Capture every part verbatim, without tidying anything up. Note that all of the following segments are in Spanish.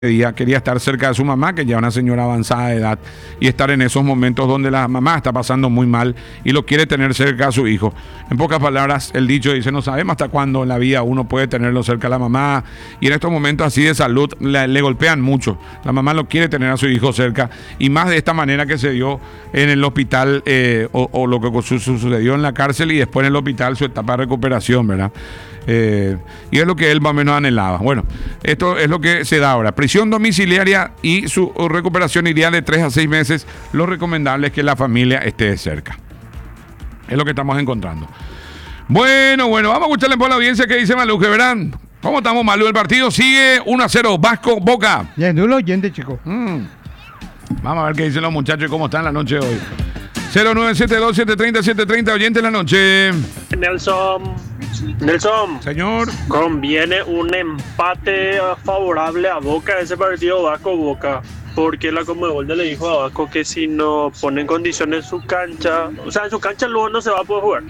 Día quería estar cerca de su mamá, que ya es una señora avanzada de edad, y estar en esos momentos donde la mamá está pasando muy mal y lo quiere tener cerca a su hijo. En pocas palabras, el dicho dice: no sabemos hasta cuándo en la vida uno puede tenerlo cerca a la mamá, y en estos momentos así de salud le, le golpean mucho. La mamá lo quiere tener a su hijo cerca, y más de esta manera que se dio en el hospital, eh, o, o lo que su, su, sucedió en la cárcel y después en el hospital, su etapa de recuperación, ¿verdad? Eh, y es lo que él más o menos anhelaba. Bueno, esto es lo que se da ahora: prisión domiciliaria, y su recuperación iría de tres a seis meses. Lo recomendable es que la familia esté cerca. Es lo que estamos encontrando. Bueno, bueno, vamos a escucharle por la audiencia que dice Malú, que verán. ¿Cómo estamos, Malú? El partido sigue uno a cero, Vasco Boca. Bien, tú lo oyente, chico. Mm. Vamos a ver qué dicen los muchachos y cómo están la noche de hoy. cero nueve siete dos, siete tres cero, siete tres cero, oyente en la noche. Nelson, Nelson, señor, conviene un empate favorable a Boca, ese partido Vasco-Boca, porque la Conmebol le dijo a Vasco que si no pone en condiciones su cancha, o sea, en su cancha luego no se va a poder jugar,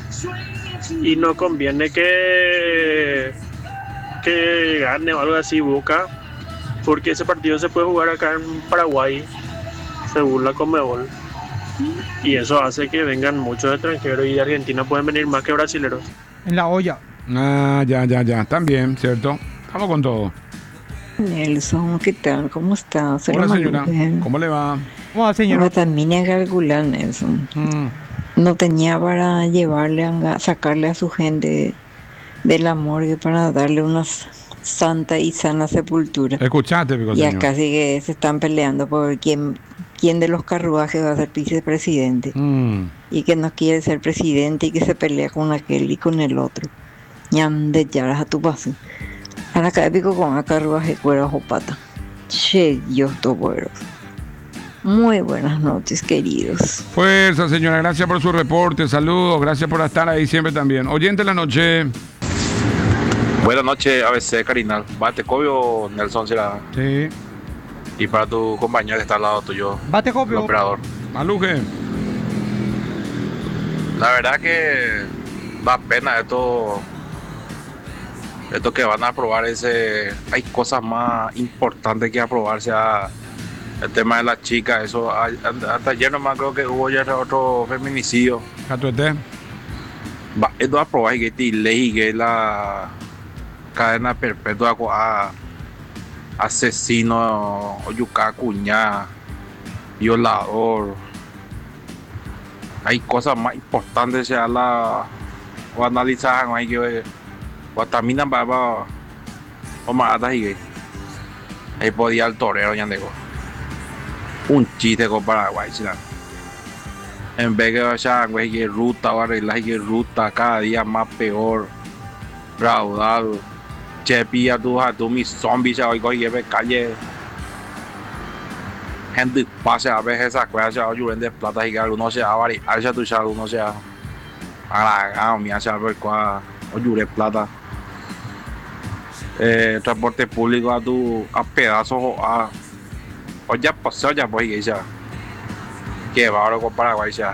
y no conviene que que gane o algo así Boca, porque ese partido se puede jugar acá en Paraguay, según la Conmebol. Y eso hace que vengan muchos extranjeros, y de Argentina pueden venir más que brasileros. En la olla. Ah, ya, ya, ya. También, ¿cierto? Vamos con todo. Nelson, ¿qué tal? ¿Cómo está? Se Hola, lo señora. bien. ¿Cómo le va? ¿Cómo va, señor? Ahora también a calcular, Nelson. Mm. No tenía para llevarle, a sacarle a su gente de la morgue para darle una santa y sana sepultura. Escuchaste, Pico, Y señor. acá sí que se están peleando por quién, quién de los carruajes va a ser vicepresidente. Mm. Y que no quiere ser presidente y que se pelea con aquel y con el otro. Ñam de yaras a tu paso. A la calle pico con acá carruaje cuero o pata. Che, Dios tobueros. Muy buenas noches, queridos. Fuerza, señora. Gracias por su reporte. Saludos. Gracias por estar ahí siempre también. Oyente en la noche. Buenas noches, A B C Carinal. ¿Bate Cobio, Nelson será? Sí. Y para tu compañero que está al lado tuyo, Bate el copio. operador. Maluje. La verdad que da pena esto, esto que van a aprobar ese. Hay cosas más importantes que aprobar, o sea, el tema de las chicas, eso. Hasta ayer nomás creo que hubo ya otro feminicidio. Catuete. Va, esto aprobar y que te ley que la cadena perpetua a asesino, oyuca, cuña, violador. Hay cosas más importantes, sea la o analizar, no hay que o también va o más y ahí podía el torero ya digo un chiste con Paraguay, ¿sí? En vez de vaya güey que ruta o arreglar que ruta cada día más peor, raudal, chepi a tu a tu mis zombies ya hoy coge de calle. Gente pasa a veces esa cosa ya yo vende plata y que algunos se avari, alza tu chalo no sea a mi hace ver cuál o jure plata. Eh, transporte público a tu a pedazos a o ya pasó ya pues ya que va ahora con Paraguay ya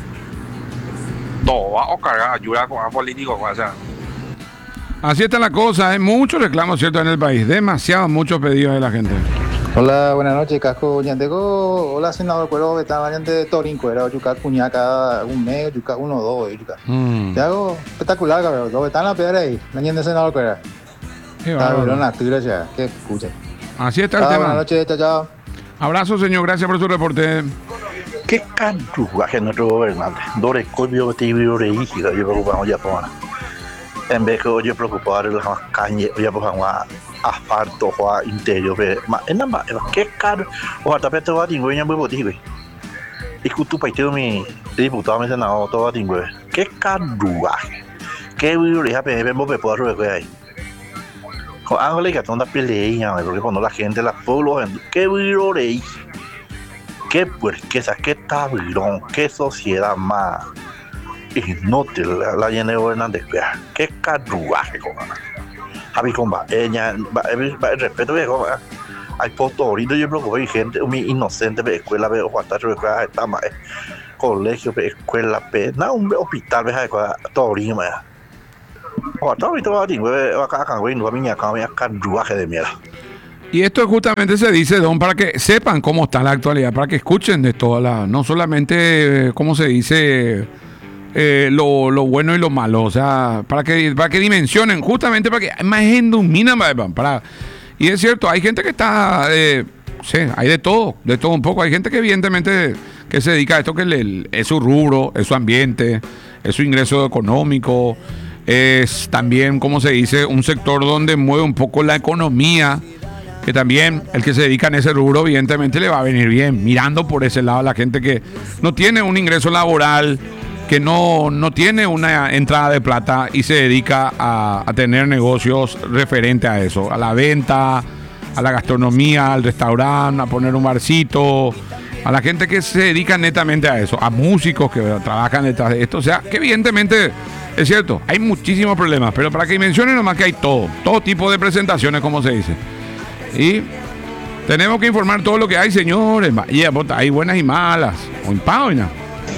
todo va o cargar ayuda con a político o sea. Así está la cosa. Hay muchos reclamos, ¿cierto?, en el país. Demasiados, muchos pedidos de la gente. Hola, buenas noches, Casco Ñanteco. Hola, senador Cuero, que está variante de Torín, Cuero, Yuca, Cuña, cada un mes, Yuca, uno, dos, Yuca. Mm. Te hago espectacular, cabrón. Lo que está en la piedra ahí, la ñende senador Cuero. Qué Está bárbaro. bien, la tira ya, que escuche. Así está el Ah, tema. buenas noches, chao, chao. Abrazo, señor. Gracias por su reporte. ¿Qué cantuaje nuestro gobernante? Dore Colbio, Tibio, Reígido, yo preocupamos ya por en vez que yo preocupar en las cañas, ya por agua, asfalto, o interior, pero en la más, ¿qué caro? O hasta peto va a tingo, ya muy botigue. Y que tu país, mi diputado, mi senador, todo va a tingo. ¿Qué cantuaje? ¿Qué virus ya me ven por puedo recuperar ahí? Con ángeles que son una pelea, porque cuando la gente, la pueblo, ¿qué virus ahí? Qué puerquesa, qué tablón, qué sociedad más inútil la llena de Hernández. Qué carruaje, compa. Javi, compa, ella, el respeto, compa. Hay postos ahorita, yo preocupo, hay gente, muy inocente, de escuela, de ojuatacho, de escuela, colegio, de escuela, nada, un hospital, de todo ahorita, o todo ahorita va a tener, acá, acá, güey, no va a venir acá, carruaje de mierda. Y esto justamente se dice, Don, para que sepan cómo está la actualidad, para que escuchen de toda la, no solamente, eh, ¿cómo se dice? Eh, lo, lo bueno y lo malo, o sea, para que, para que dimensionen, justamente para que más gente domina, para, y es cierto, hay gente que está, eh, sí, hay de todo, de todo un poco, hay gente que evidentemente que se dedica a esto, que le, es su rubro, es su ambiente, es su ingreso económico, es también, como se dice, un sector donde mueve un poco la economía, que también el que se dedica en ese rubro evidentemente le va a venir bien, mirando por ese lado a la gente que no tiene un ingreso laboral, que no, no tiene una entrada de plata y se dedica a, a tener negocios referente a eso, a la venta, a la gastronomía, al restaurante, a poner un barcito, a la gente que se dedica netamente a eso, a músicos que trabajan detrás de esto, o sea, que evidentemente es cierto, hay muchísimos problemas, pero para que mencionen nomás que hay todo, todo tipo de presentaciones, como se dice. Y tenemos que informar todo lo que hay, señores, y hay buenas y malas, o impagos.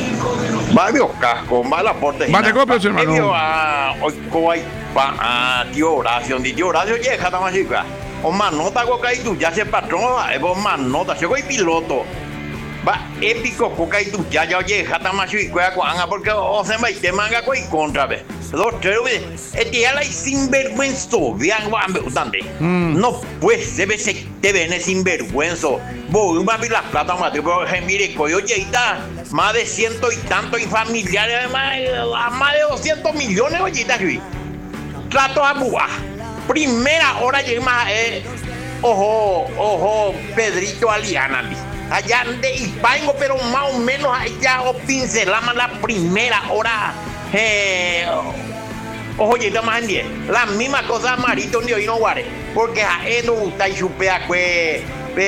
Mario Casco, mala porte. Mate copios, hermano. Medio a hoy coay pa a tío Horacio, di tío Horacio llega ta masica. O manota coca y tú ya se patrón, e vos manota, se coi piloto. Va épico coca y tú ya ya llega ta masica cuanga porque o se va y te manga coi contra ve. Dos tres veces. Este ya la sinvergüenza, vean guambe usante. No pues debe ser te ven sinvergüenza. Vos va a ver la plata más, pero mire coyo está más de ciento y tantos y familiares, además más de doscientos millones oye está aquí. Trato a buah. Primera hora llega más eh, ojo, ojo, Pedrito Aliana. Allá de Ipango, pero más o menos allá o pincelamos la primera hora. Eh, ojo, llega más en diez. La misma cosa Marito de hoy no guare. Porque a él no gusta y chupea que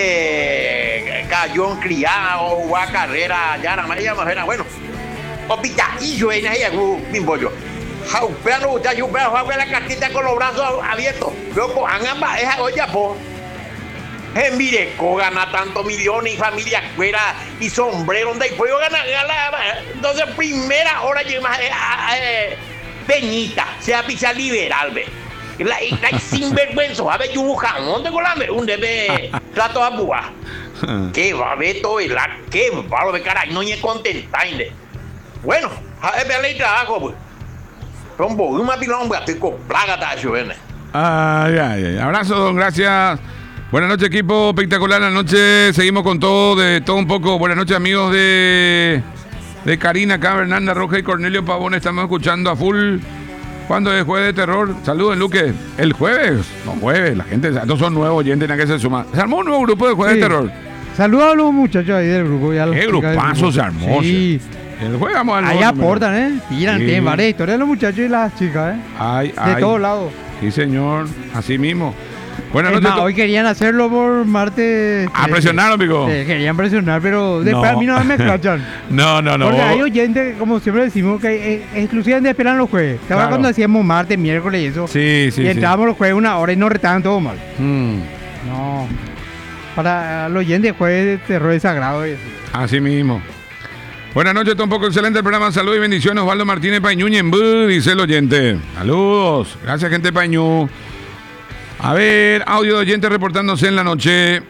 cayó en criada o a carrera ya nada más. Bueno, o pitadillo en ella, mismo yo. Jaupea no gusta chupea, jaupea la cartita con los brazos abiertos. Luego, ambas, esa olla, po. Eh, mire, gana tantos millones y familia fuera y sombrero donde puedo ganar, ganar. Entonces, primera hora llega eh, eh, Peñita, sea pizza liberal, ve. La, la sinvergüenza, a ver, yo jamón de colambre, un debe trato a buah. Que va a ver todo el ar, que va a ver caray, no es contenta, bueno, a ver, ve el trabajo, pues. Rombo, una pilón, estoy con plaga, está lloviendo. Ay, ay, ay. Abrazo, don, gracias. Buenas noches, equipo, espectacular la noche. Seguimos con todo, de todo un poco. Buenas noches, amigos de, de Karina, acá, Fernanda Roja y Cornelio Pavón. Estamos escuchando a full. ¿Cuándo es jueves de terror? Saludos, Luque. ¿El jueves? No, jueves. La gente, estos son nuevos oyentes, tienen que se sumar. Se armó un nuevo grupo de jueves sí. de terror. Saludos a los muchachos ahí del grupo. Ya los ¿Qué grupazo se armó? Sí. El jueves vamos a ahí aportan, ¿eh? Tiran, sí. Tienen varias historias de los muchachos y las chicas, ¿eh? Ay, de ay. todos lados. Sí, señor. Así mismo. Buenas es noches. Más, hoy querían hacerlo por martes. Ah, presionaron, amigo. Sí, querían presionar, pero después no. a mí no me escrachan. no, no, no. Porque hay oyentes, como siempre decimos, que eh, exclusivamente esperan los jueves. Claro. Cuando hacíamos martes, miércoles y eso. Sí, sí. Y entrábamos sí. los jueves una hora y nos retaban todo mal. Mm. No. Para los oyentes, jueves de terror es sagrado. Y eso. Así mismo. Buenas noches, tampoco excelente el programa. Saludos y bendiciones. Osvaldo Martínez Pañuñenbú, dice el oyente. Saludos. Gracias, gente Pañú. A ver, audio de oyente reportándose en la noche.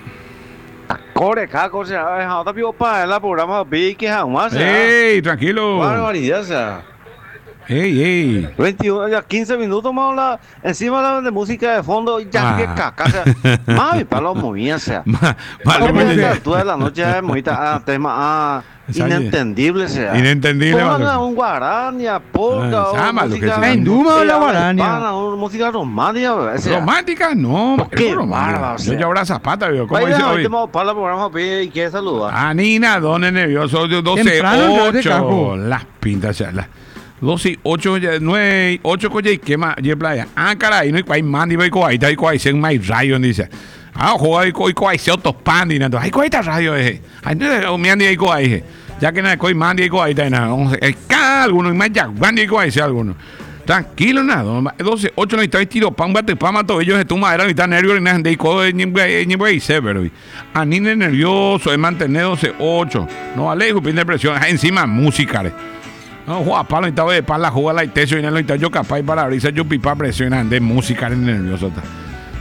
Corre, caco, se ha dejado también para el programa B que jamás. ¡Ey, tranquilo! Barbaridad, o sea. ¡Ey, ey! veintiuno, ya quince minutos más la, encima de música de fondo y ya ah. que caca, o sea. Mami, para los movían, o sea. Como esta altura de la noche es muy ah, tema ah, inentendible, o sea. Inentendible. Pongan un guarania, polka, ah, o música... En Duma o la guarania. Música romántica, o sea. ¿Romántica? No. Qué bárbaro, o sea. Yo ya ahora Zapata, veo. ¿Cómo dice hoy? Para el programa B y quiere saludar. Ah, Nina, don nervioso, doce ocho. Las pintas, ya, las... doce, ocho, nueve, ocho, coye y quema, y playa. Ah, caray, no hay cuay mandi, voy coay, hay coay, se me rayo, dice. Ah, ojo, hay coay, coay, se otros pandi, no, hay coay, está rayo, eh. Hay no, me andi, hay coay, ya que no hay coay mandi, hay coay, está nada. Es cada alguno, y más ya, mandi, hay coay, sea alguno. Tranquilo, nada, doce, ocho, no hay tiro, pan, bate, pan, mato, ellos se toma, era, ni tan nervioso, ni nada, de coay, ni voy a ser, pero. A ni nervioso, es mantener doce, ocho. No, alejo, pide presión, encima, música, eh. No, Juan Pablo, estaba de pala, jugar la iteso y no lo yo capaz para abrirse yo pipa presionan de música en nervioso.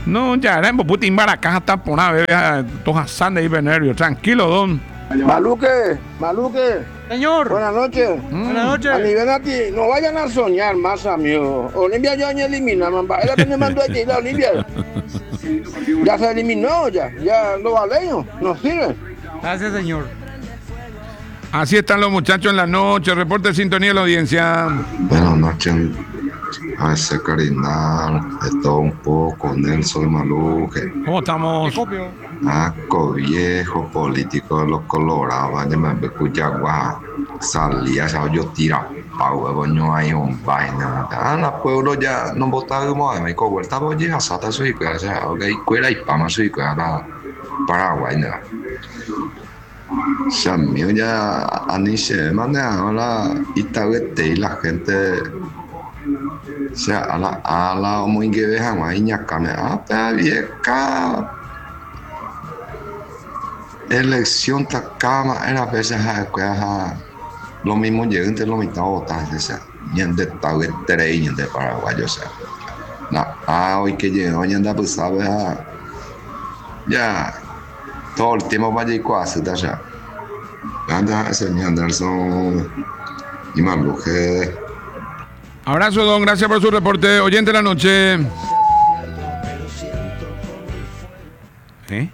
No, ya era en Putin Baracá hasta por una vez, todas sandas y nervios. Tranquilo, don. Maluque, Maluque. Señor. Buenas noches. Mm. Buenas noches. A nivel aquí, no vayan a soñar más, amigo. Olimpia ya ni elimina, mamá. Era que me mandó aquí la Olimpia. Ya se eliminó, ya. Ya lo valeños no sirve. Gracias, señor. Así están los muchachos en la noche. Reporte de sintonía de la audiencia. Buenas noches. A ese Carinal, de todo un poco, Nelson Maluque. ¿Cómo estamos? Aco viejo político de los Colorados, de Mambecuyagua, salía, ya yo tira pau, coño, hay un vaina. Ah, la pueblo ya no votaba como a mí, como vuelta voy a sata su hijo, o sea, ok, cuela y pama su hijo, era Paraguay, ¿no? O sea, mío ya, a ni se maneja la Itaguete y la gente. O sea, a la, a la muy que dejan ahí ñacame, ah, pero vieja. Elección tacama era a veces lo mismo llega entre los mitad votantes, o sea, y en de tal tres y en de Paraguay, o sea, la, ah, hoy que llegó, y anda pues sabes, ah, ya, todo el tiempo va a llegar casi, ya, anda, señor Anderson, y Maluque. Abrazo, don. Gracias por su reporte. Oyente de la noche. ¿Eh?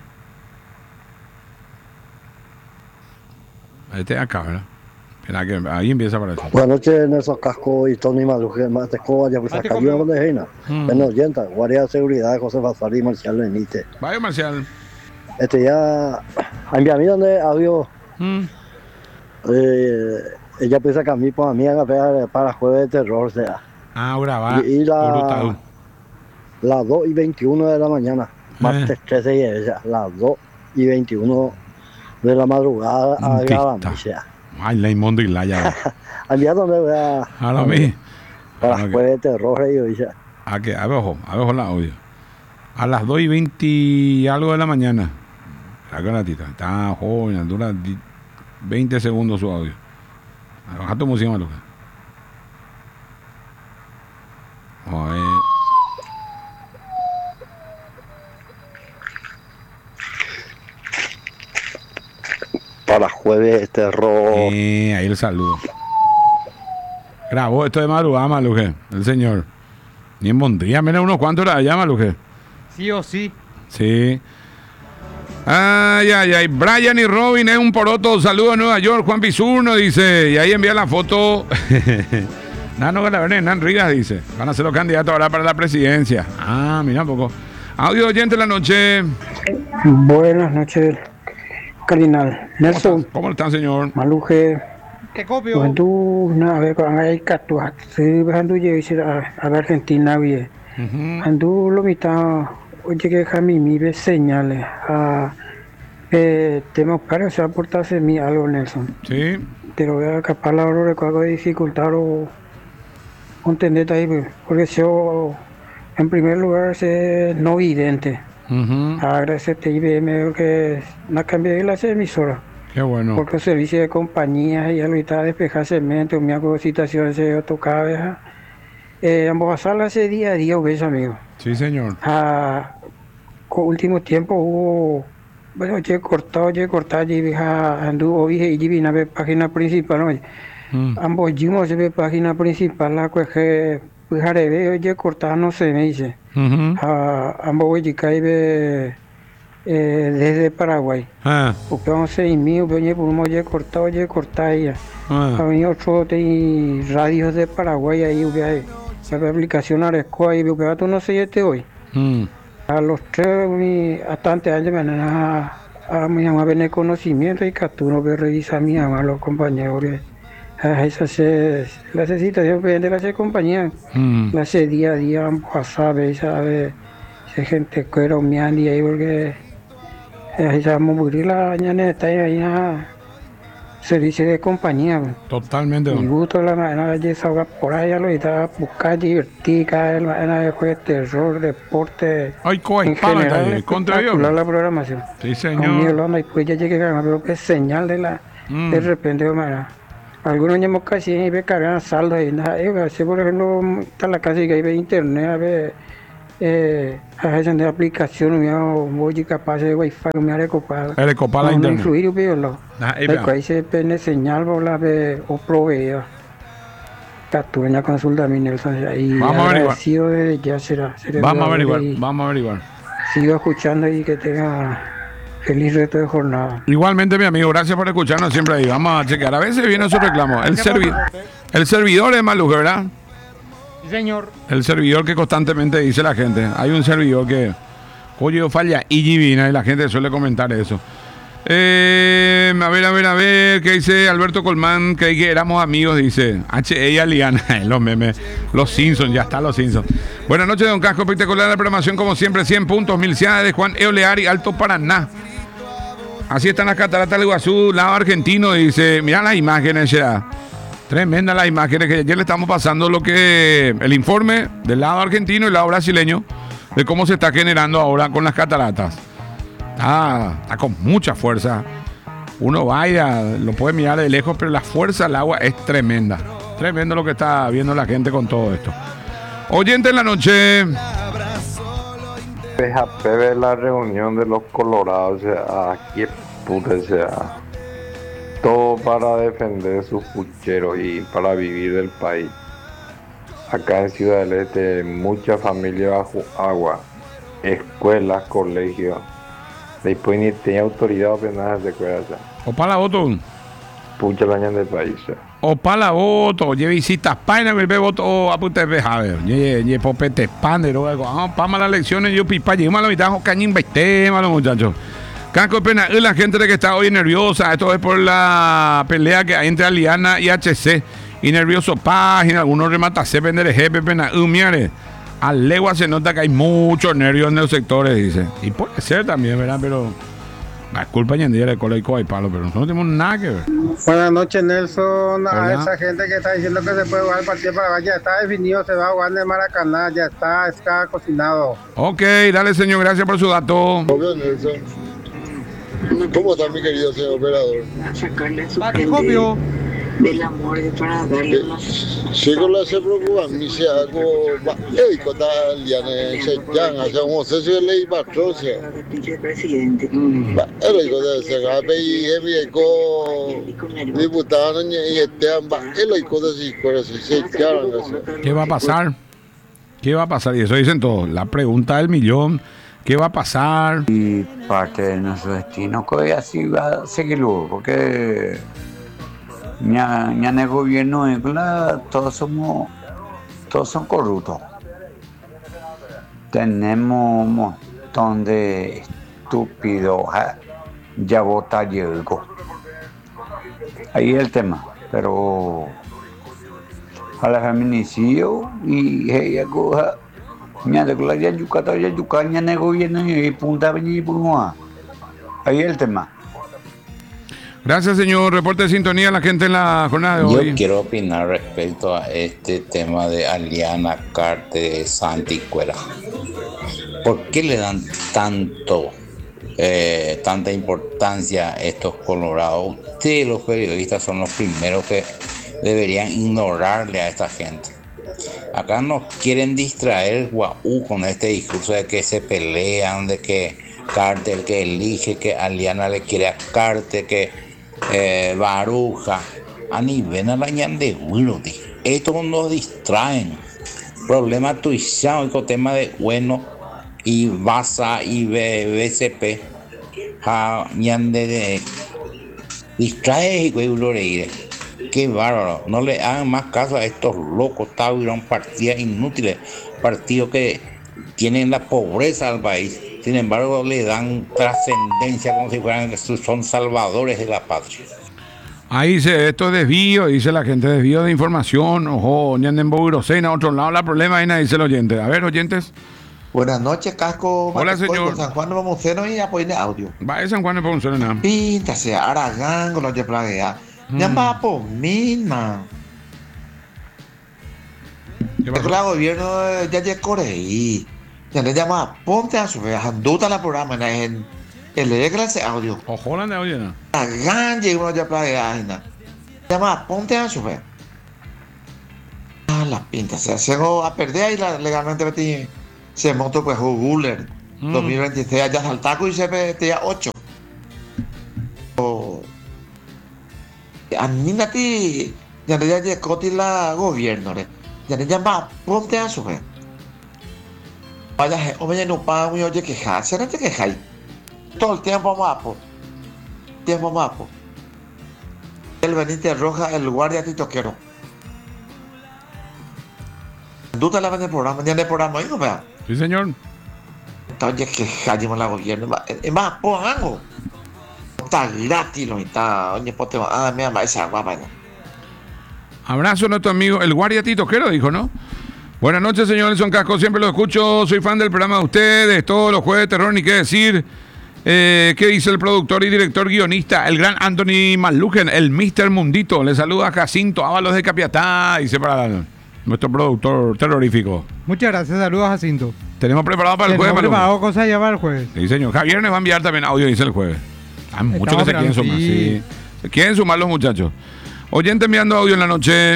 Ahí está acá, ¿verdad? Espera que ahí empieza a aparecer. Buenas noches, Nelson Casco y Tony Maluje, más de Escoba, ya pues acá yo de Reina. Bueno, oyenta, Guardia de Seguridad, José Bazar y Marcial Benítez. Vaya, Marcial. Este ya, a mi amigo donde había, mm. eh, ella piensa que a mí, pues a mí, para jueves de terror, o sea. Ah, ahora va. Y, y la, las dos y veintiuno de la mañana, martes eh. trece y ella, las dos y veintiuno de la madrugada a la misa. Ay, la inmundo y la ya. Al día donde voy a. A la mí. Para jueves de terror, y dice. A que, a ver, ojo, a ver, ojo la audio. A las dos y veinte y algo de la mañana. Acá una tita. Está joven, dura veinte segundos su audio. Baja tu música, Maluca. A ver. Para jueves terror. Eh, ahí el saludo. Grabó esto de madrugada, Maluque, el señor. Ni en Mondría, menos unos cuantos horas allá, Maluque. Sí o sí. Sí. Ay, ay, ay. Brian y Robin es un poroto. Saludos a Nueva York. Juan Pizurno dice. Y ahí envía la foto. Nano Galaverne, Hernán Rivas dice. Van a ser los candidatos ahora para la presidencia. Ah, mira un poco. Audio oyente de la noche. Buenas noches, Cardinal. Nelson. ¿Cómo está? ¿Cómo están, señor? Maluje. ¿Qué copio? Cuando una vez cuando hay catuat, se dejando llegar a la Argentina bien. Cuando lo mitad. Oye, que Jami mi ve señales a eh, tema para se aportarse mi algo, Nelson. Sí. Pero voy a capar la hora de algo de dificultad o entender ahí, porque yo en primer lugar es no vidente. Uh-huh. Agradecerte I B M que no cambié la emisora. Qué bueno. Porque el servicio de compañía y ahorita despejarse mente, me hago situaciones de otro cabeza. Eh, ambos salas hace día a día, ¿ves, amigo? Sí, señor. Ah, con último tiempo hubo, bueno, yo he cortado, yo he cortado, yo he anduvo, y yo vine a ver página principal, ¿no? Mm. Ambos yimos a ver página principal, la que pues haré, yo he cortado, no sé, me dice. Uh-huh. Ah, ambos voy a caer eh, desde Paraguay. Ah. Porque vamos a seis mil, pero yo he cortado, yo he cortado ya. Ah. A mí otro de radios de Paraguay ahí, ahí. La aplicación Arescoa y veo tú no sé este hoy. Mm. A los tres, mi, hasta antes de años, a, a mi mamá viene conocimiento y capturo que revisa a mi mamá, los compañeros. A esa se, la situación de la compañía, mm. la hace día a día, a saber, sabe, esa gente que era mi andi ahí, porque ahí se va a morir la mañana, está ahí a servicio de compañía. Totalmente. Mi gusto la manera de desahogar por allá, lo estaba buscar divertir, cada vez manera de jugar terror, deporte. Ay, coy, en general, contra la programación. Sí, señor. Y después ya llegué a ver que señal de la mm. de repente, manera. Algunos años casi y ve cargan saldo y nada. Yo, si por ejemplo está la casa y que hay ve internet, a ver eh, a veces de aplicación me voy capaz de wifi me haré copar. Haré copar la no internet. Incluir pero lo. Ahí se pone señal por la de o provea. Captura una consulta a mi Nelson ahí. Vamos a averiguar. De, ya será, será vamos a averiguar, vamos a averiguar. Sigo escuchando y que tenga feliz resto de jornada. Igualmente, mi amigo, gracias por escucharnos siempre ahí. Vamos a chequear. A veces viene su reclamo. El, servi el servidor es Maluz, ¿verdad? Sí, señor. El servidor que constantemente dice la gente. Hay un servidor que, oye, falla y divina y la gente suele comentar eso. Eh, a ver, a ver, a ver, ¿qué dice Alberto Colmán? Que, que éramos amigos, dice H E y Aliana, los memes, los Simpsons, ya está los Simpsons. Buenas noches, don Casco, espectacular la programación, como siempre, cien puntos, mil ciudades de Juan Eoleari, Alto Paraná. Así están las cataratas del Iguazú, lado argentino, dice, mirá las imágenes ya. Tremenda las imágenes que ayer le estamos pasando lo que el informe del lado argentino y el lado brasileño de cómo se está generando ahora con las cataratas. Ah, está con mucha fuerza. Uno vaya, lo puede mirar de lejos, pero la fuerza del agua es tremenda. Tremendo lo que está viendo la gente con todo esto. Oyente en la noche. P J P de la reunión de los colorados, o sea, qué puta sea. Todo para defender sus pucheros y para vivir del país. Acá en Ciudad del Este, mucha familia bajo agua, escuelas, colegios. Después ni tenía autoridad penal de cuerda. O para la voto. Pucha la ñan del país. O para la voto. Ye visitas paina me ve voto o apute ve a ver. Ye ye popete pandero algo. Ah, para las elecciones yo pipa llegamos a la mitad o cañín veinte malos muchachos. Casco de pena, la gente que está hoy nerviosa, esto es por la pelea que hay entre Aliana y H C. Y nervioso página, algunos remata se vender jefe pena, humiare. A legua se nota que hay muchos nervios en los sectores, dice. Y puede ser también, ¿verdad? Pero la culpa ya de Coleico hay palo, pero nosotros no tenemos nada que ver. Buenas noches, Nelson. Hola. A esa gente que está diciendo que se puede jugar el partido para ya está definido, se va a jugar en el Maracaná, ya está, está cocinado. Ok, dale, señor, gracias por su dato. Obvio, Nelson. ¿Cómo está mi querido señor operador? Sacarle su ¿Qué copio? del amor de para darle una... Si con la se preocupa, mi se hago... Ey, cuando Aliane se llama, se como se se le iba a troce. Presidente. Él hijo de ese gape y mi eco diputado y Esteban, él hijo de ese hijo se llaman. ¿Qué va a pasar? ¿Qué va a pasar? Y eso dicen todos. La pregunta del millón. ¿Qué va a pasar? Y parte de nuestro destino, que así va a seguirlo, porque ya, ya en el gobierno todos somos, todos son corruptos. Tenemos un montón de estúpidos, ya vota llegó. Ahí es el tema, pero a la feminicidio y ella coja. Ña de la ya yucata ya yucaña en el gobierno y punta venir por ahí es el tema. Gracias, señor. Reporte de sintonía a la gente en la jornada de hoy. Yo quiero opinar respecto a este tema de Aliana Carte Santicuera. ¿Por qué le dan tanto eh, tanta importancia a estos colorados? Ustedes, los periodistas, son los primeros que deberían ignorarle a esta gente. Acá nos quieren distraer guau con este discurso de que se pelean, de que Carte el que elige, que Aliana le quiere a Carte, que eh, Baruja. A nivel a la ñande Wilody. Esto nos distraen. Problema tuizado con tema de bueno y Baza y B C P. A ñande de distrae y güey. Qué bárbaro, no le hagan más caso a estos locos, taurón, partidas inútiles, partidos que tienen la pobreza al país, sin embargo le dan trascendencia como si fueran que son salvadores de la patria. Ahí dice, esto es desvío, dice la gente, desvío de información, ojo, ni anden en a otro lado, la problema ahí dice el oyente. A ver, oyentes. Buenas noches, Casco. Hola, señor. San Juan de Pomuceno y apoyo audio. Va a San Juan de Pomuceno, nada. Píntase, Aragán, con los de plaguea. Llama por mina. El gobierno ya llegó Corei. Ya le llama, ponte a su vez, anduta la programa en el de clase audio. Ojo, la de audio, ¿no? Aragán llegó ya plaguea. Llama, ponte a su vez. Ah, la pinta, se llegó a perder ahí la, legalmente metí. Se moto pues Guller Mm. dos mil veintitrés ya saltaco y se metía ocho. O Aninati ya no ya llegó la gobierno re. Ya no llama ponte a su vez. Vaya, hombre, no paga muy oye quejar, se no te quejáis. Todo el tiempo mapo. Tiempo mapo. El Benítez Roja, el guardia Tito Quiero. Duda la en el programa, ya en el programa, hijo, vea. Sí, señor. Oye, que callemos la gobierno. Es más, pues algo. Está gratis, lo está. Oye, pues te va. Ah, mira, esa guapa. Abrazo a nuestro amigo, el guardia Tito Quero, dijo, ¿no? Buenas noches, señor Nelson Casco. Siempre lo escucho. Soy fan del programa de ustedes. Todos los jueves de terror, ni qué decir. Eh, ¿Qué dice el productor y director guionista, el gran Anthony Malugen, el mister Mundito? Le saluda a Jacinto Ábalos de Capiatá. Dice para nuestro productor terrorífico. Muchas gracias. Saludos, Jacinto. Tenemos preparado para el Tenemos jueves, preparado cosas ya para el jueves. Sí, señor. Javier nos va a enviar también audio, dice el jueves. Hay muchos que se quieren sumar. sí. Sí. Se quieren sumar los muchachos. Oyente enviando audio en la noche.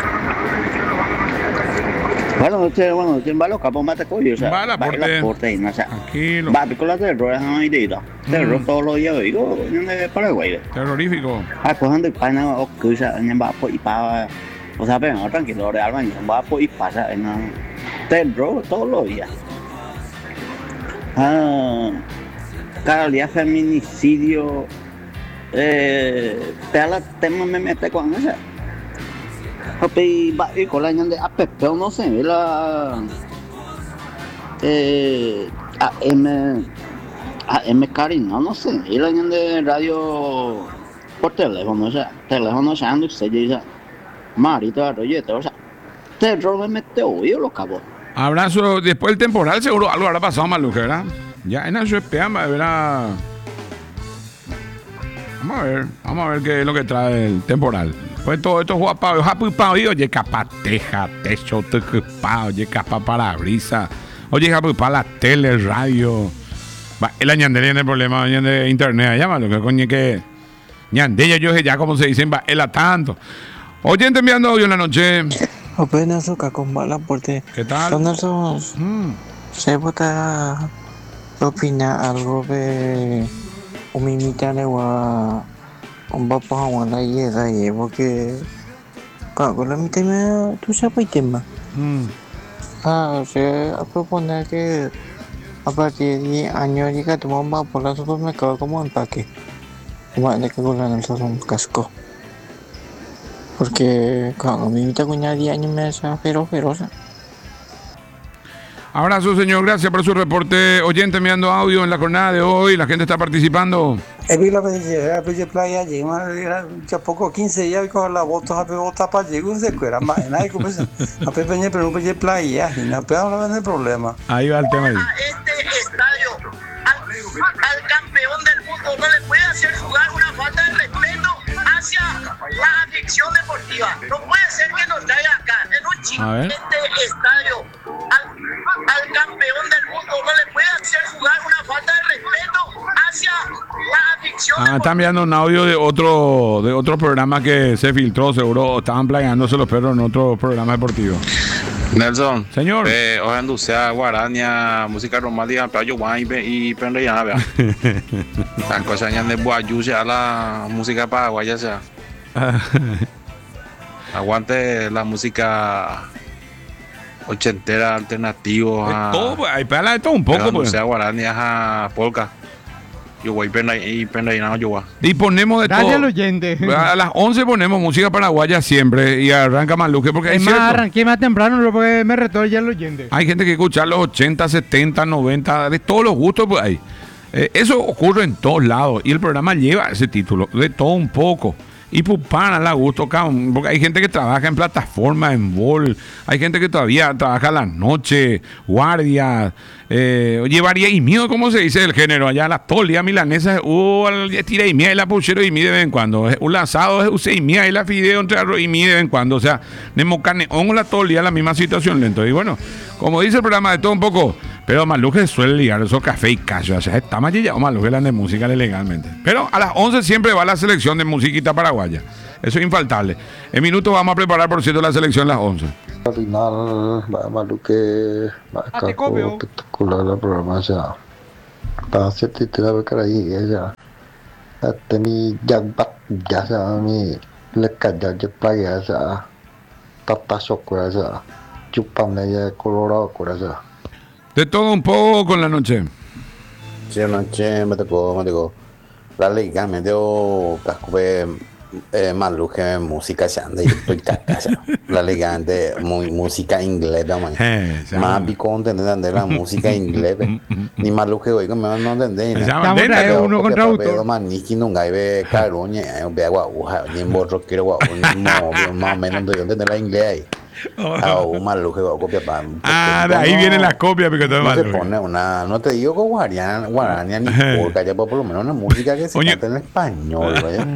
Buenas noches, buenas noches. Va los capos mate coño, o sea, va la porte. porte, no sé. Tranquilo. Va con la terror, es una idea. Terror todos los días, digo, en Paraguay. Terrorífico. Ah, cosas de pana, o que usa, en va por y pa, o sea, pero no tranquilo, de algo, va por y pasa, en terror todos los días. Ah, cada día feminicidio, eh, te da la tema me mete con eso. Tapi baik kalau yang de A P P no sé la eh A M A M Karina no sé la yang de radio por teléfono o sea teléfono ya no sé ya marito arroyete o sea te robe mete oído los cabos. Abrazo. Después del temporal seguro algo habrá pasado más, ¿verdad? Ya en eso esperamos, verá. Vamos a ver, vamos a ver qué es lo que trae el temporal. Pues todo esto juega para Japo y para oye, capa teja, techo, teja, oye, capa parabrisa, oye, Japo y para la tele, radio. Va, el añandere tiene el problema de internet, llámalo, que coño que ñandella, yo ya como se dicen, va, él a tanto. Oye, enviando audio en la noche. Apenas acá con mala porque. ¿Qué tal? Don Nelson, mm. se vota opina algo de un mimita de gua un papá a la yeda y porque con la mitad me tú sabes el tema. Ah, se a proponer que a partir de año llega tu mamá por la supermercado como empaque. Bueno, de que con la Nelson un casco. Porque con mi mitad con diez años me hace pero feroza. Abrazo, señor. Gracias por su reporte. Oyente enviando audio en la jornada de hoy. La gente está participando. Es que la bella, la playa llega, ya poco quince días con la bota, a bota para llegar, se cuera más, nada, como es, a pepeña, pero no puede playa, y no puede hablar del problema. Ahí va el tema ahí. Este estadio, al, al campeón del mundo, no le puede hacer jugar una falta de respeto hacia la afición deportiva. No puede ser que nos traiga acá, en un chico, este estadio, al, al campeón del mundo, no le puede hacer jugar una falta de respeto hacia la afición. Ah, están enviando un audio de otro de otro programa que se filtró, seguro estaban playándose los perros en otro programa deportivo. Nelson. Señor. Eh, hoy anducea guarania, música romántica, pero yo guay y prende ya, vea. Las cosas ya de Boayuya, la música paraguaya, sea. Aguante la música ochentera, alternativo. De todo, pues, hay para de todo un poco, pues. Sea guarania, a polka. Yo voy y prende y nada, yo voy. Y ponemos de Gracias todo. al oyente. A las once ponemos música paraguaya siempre y arranca Maluque porque Es es más, cierto. arranqué más temprano lo porque me retó ya el oyente. Hay gente que escucha los ochenta, setenta, noventa, de todos los gustos pues hay. Eh, eso ocurre en todos lados y el programa lleva ese título, de todo un poco. Y pues para la gusto, cabrón, porque hay gente que trabaja en plataforma, en bol, hay gente que todavía trabaja a la noche, guardia, eh, oye, varía y mío, ¿cómo se dice el género? Allá la tolia milanesa, uh, tira y mía y la puchero y mí de vez en cuando, un asado es usted y mía y la fideo entre arroz y mí de vez en cuando, o sea, nemo carne, o la tolia, la misma situación lento. Y bueno, como dice el programa de todo un poco, pero Maluje suele ligar esos café y callo, o sea, está más llegado Maluje la de música legalmente. Pero a las once siempre va la selección de musiquita paraguaya. Eso es infaltable. En minutos vamos a preparar, por cierto, la selección a las once. Cardinal, va Maluque, va Caco, espectacular el programa, o sea, para hacerte te la beca ahí, ella, hasta mi ya, ya, sea, mi, le calla, ya playa, o sea, tatazo, o sea, chupame ya colorado, o sea. De todo un poco en la noche. Sí, anoche me tocó, me tocó. La liga me dio casco de eh, Malú que música se anda y estoy caca. La liga de muy música inglesa, man. Más pico entender la música inglesa. Ni Malú que hoy que me no entender. Estamos trae uno con traductor. Maniki nunca ve caroña, ve agua, ni en borro quiero agua, ni más o menos de entender la inglés ahí. Ah, un Malú que va a copiar para. Ah, de ahí vienen las copias, porque todo no se pone una, no te digo con guarania, guarania ni porca, ya por lo menos una música que se canta en español, vaya.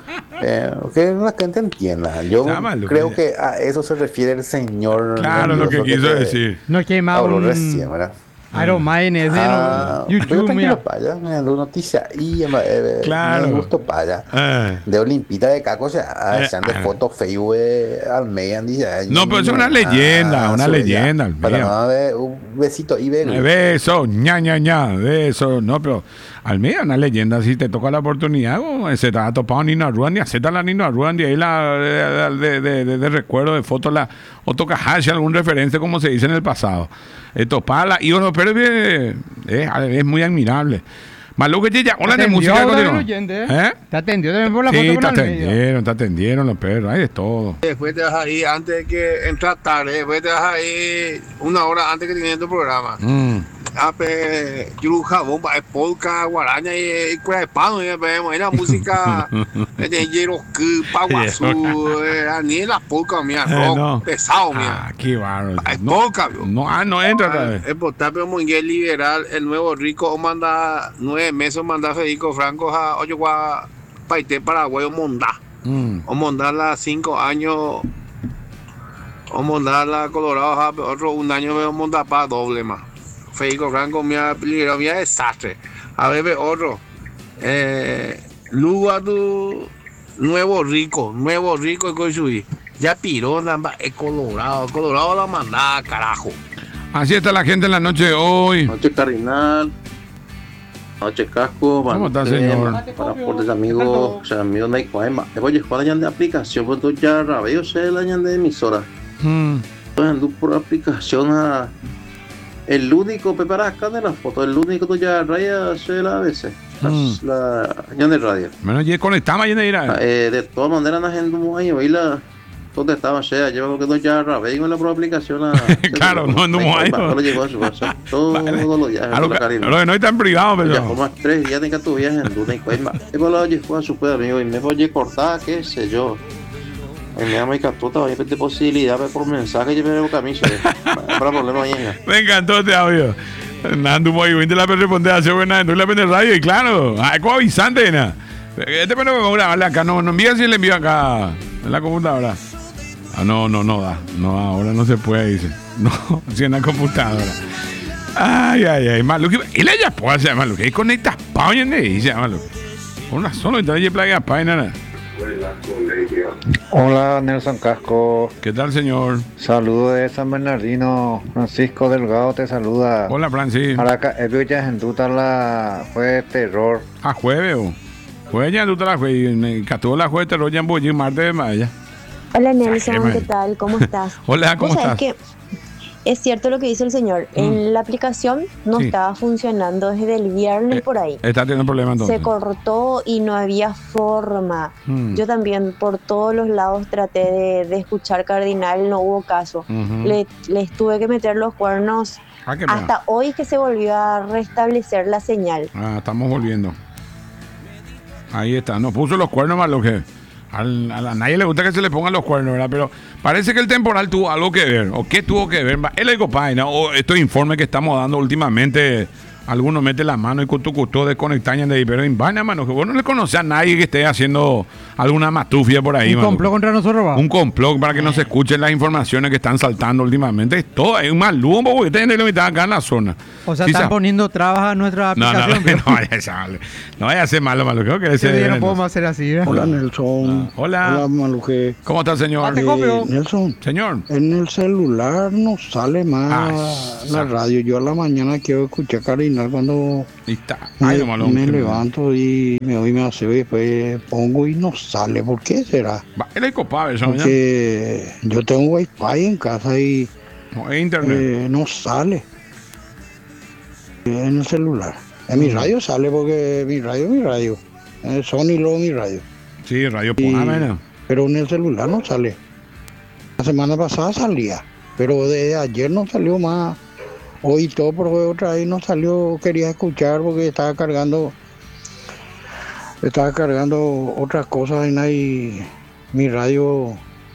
Eh, que la gente entienda. Yo creo que a eso se refiere el señor. Claro, lo que quiso decir. No quema un recién, ¿verdad? Iron Man ese, ah, no. YouTube, mira. Paya, me dio noticia y eh, claro. Me gustó paya. Eh. De Olimpita de Caco, o sea, eh. de fotos Facebook Almeida. No, pero es una leyenda, ah, una leyenda. Para nada de un besito y beso. Beso, ña, ña, ña, beso. No, pero Almeida, una leyenda. Si te toca la oportunidad, oh, se te ha topado Nino Arruan y acepta la Nino Arruan y ahí la de, de, de, de, de recuerdo de fotos, la o toca hash, algún referente, como se dice en el pasado. Esto para y uno, pero es, es, es muy admirable. Malú que ya, hola de música. ¿Eh? ¿Te atendió también por la sí, foto con te atendieron, te atendieron los perros, hay de todo. Después te vas ahí antes de que entras tarde, después te vas ahí una hora antes que termine tu programa. Mm. Ape, yo jabón para polka, guaraña y cuera de pano, y vemos la música de Yero que Paguazú, ni la polka mía, rock pesado mía. Ah, qué bárbaro. Es polka, no, ah, no entra otra vez. Es potable mundial liberal, el nuevo rico o manda nueve meses manda Federico Franco a Oyoguá, Paité, Paraguay o Mondá. Mm. O Mondá las cinco años, o Mondá la Colorado, otro un año veo Mondá para doble más. Federico Franco, mi peligro, mi desastre. A ver, otro. Eh, Lugar tu nuevo rico, nuevo rico que subí. Ya piró, es Colorado, Colorado la mandada, carajo. Así está la gente en la noche de hoy. Noche Cardinal. Noche Casco. ¿Cómo está, señor? Para por amigos, o sea, amigos de Icoema. Oye, ¿cuál es la aplicación? Pues tú ya rabeo, sé la de emisora. Hmm. Pues ando por aplicación a. El único, prepara acá de la foto, el único que ya raya es la A B C, mm. la señal de radio. Menos ya conectamos ahí en el eh, De todas maneras, la gente muy ahí, oí la. ¿Dónde estaba? O sea, lleva lo que no ya rabé en la propia aplicación. A, claro, no andamos ahí. No llegó a su casa. Todos los días. A lo que no está en privado, pero. Ya formas tres días de que tu viaje en Duna y Cuaima. Y por lo llegó a su pueblo, amigo, y me voy a cortar, qué sé yo. Me llama y captuta, voy a pedir posibilidad por mensaje y me camisa. Para problema mañana. Me encantó este audio. Nando muy bien, te la responde hace buena, no la pende radio y claro, es como avisante, ¿no? Este pero me voy a grabarle acá, no, no envía si le envío acá en la computadora. Ah, no, no, no da, no, ahora no se puede, dice. No, si en la computadora. Ay, ay, ay, malo que él ella puede hacer malo que conecta España, ¿no? Dice malo. Una sola entonces playa España, nada. Hola Nelson Casco. ¿Qué tal, señor? Saludo de San Bernardino. Francisco Delgado te saluda. Hola, Francis. Acá, el ya en Duta la fue terror. Ah, jueves, o. Jueves ya en Duta la fue. Cató la jueves terror ya en Bollín, martes de Maya. Hola, Nelson, ¿qué tal? ¿Cómo estás? Hola, ¿cómo estás? Que es cierto lo que dice el señor. Mm. En la aplicación no sí. estaba funcionando desde el viernes eh, por ahí. Está teniendo problemas entonces. Se cortó y no había forma. Mm. Yo también por todos los lados traté de, de escuchar Cardinal, no hubo caso. Uh-huh. Le, les tuve que meter los cuernos. Ah, hasta hoy que se volvió a restablecer la señal. Ah, estamos volviendo. Ahí está. Nos puso los cuernos más lo que... Al, a, la, a nadie le gusta que se le pongan los cuernos, ¿verdad? Pero parece que el temporal tuvo algo que ver. ¿O qué tuvo que ver? Es la copaina o estos informes que estamos dando últimamente algunos meten la mano y cutu cutu desconectan de ahí, pero en vaina, mano, que vos no le conocés a nadie que esté haciendo alguna matufia por ahí, un mano. complot contra nosotros, va. Un complot para que no se escuchen las informaciones que están saltando últimamente. Es todo, es un malumbo porque tienen la mitad acá en la zona. O sea, Sí, están sa- poniendo trabas a nuestra No, no, aplicación. no, vaya a ser- no vaya a ser malo, malo. Creo que ese Sí, es no podemos hacer así, ¿eh? Hola Nelson. Hola. Hola Maluje. ¿Cómo está, señor? Eh, Nelson. Señor. En el celular no sale más Ah, la radio. Yo a la mañana quiero escuchar Cardinal cuando está. me, Ay, no, malo, me que- levanto y me voy, me aseo y después pongo y no sale. ¿Por qué será? Él es copado, eso, Porque yo tengo wifi en casa y no, es internet. eh, no sale en el celular. En mi radio sale porque mi radio es mi radio. Eh, Sony luego mi radio. Sí, radio Y- Pona, pero en el celular no sale. La semana pasada salía, pero desde ayer no salió más. Hoy todo por otra vez no salió, quería escuchar porque estaba cargando, estaba cargando otras cosas en ahí. Mi radio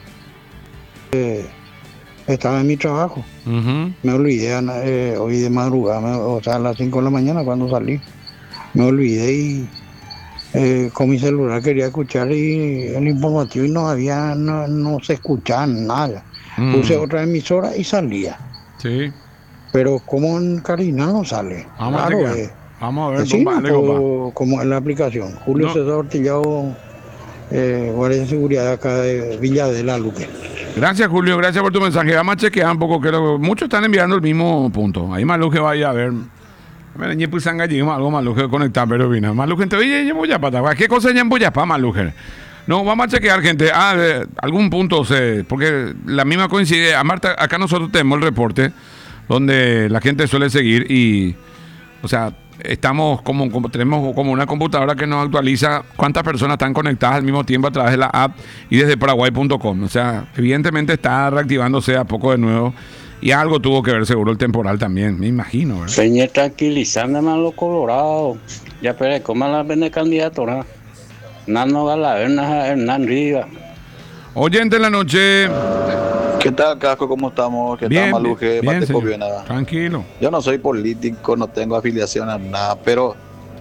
eh, estaba en mi trabajo. Me olvidé eh, hoy de madrugada, me- o sea, a las cinco de la mañana cuando salí. Me olvidé y eh, con mi celular quería escuchar y el informativo y no había, no, no se escuchaba nada. Mm. Puse otra emisora y salía. Sí. Pero como en Cardinal no sale. Vamos a Claro, chequear. eh. Vamos a ver, Sí, compadre, no, compa. como, como en la aplicación. Julio No. César Ortillado, eh, guardia de seguridad de acá de Villa de la Luque. Gracias, Julio. Gracias por tu mensaje. Vamos a chequear un poco. Creo que muchos están enviando el mismo punto. Ahí Maluje vaya a ver. Mira, ñe pues sanga llegamos algo Maluje conectar, pero vino. Maluje, te oye, ya voy a patar. ¿Qué cosa ya en Boyapá, Maluje? No, vamos a chequear, gente. Ah, de algún punto, se, porque la misma coincide. A Marta, acá nosotros tenemos el reporte donde la gente suele seguir y, o sea, estamos como, como tenemos como una computadora que nos actualiza cuántas personas están conectadas al mismo tiempo a través de la app y desde paraguay punto com. O sea, evidentemente está reactivándose a poco de nuevo y algo tuvo que ver seguro el temporal también, me imagino, ¿verdad? Peña tranquilizando a los colorados. Ya pero cómo la vende candidato, ¿no? Nano Galaverna, Hernán Rivas. Oyente en la noche. ¿Qué tal, Casco? ¿Cómo estamos? ¿Qué Bien, tal, Maluje? bien, Mateco, señor. bien, nada. Tranquilo. Yo no soy político, no tengo afiliación a nada, pero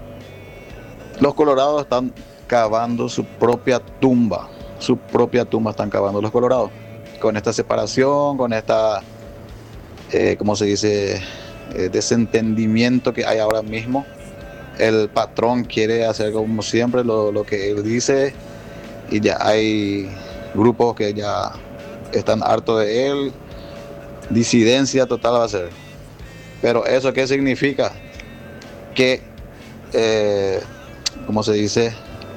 los colorados están cavando su propia tumba. Su propia tumba están cavando los colorados. Con esta separación, con esta, eh, ¿cómo se dice? Eh, desentendimiento que hay ahora mismo. El patrón quiere hacer como siempre lo, lo que él dice y ya hay grupos que ya están hartos de él. Disidencia total va a ser. Pero ¿eso qué significa? Que, eh, ¿cómo se dice?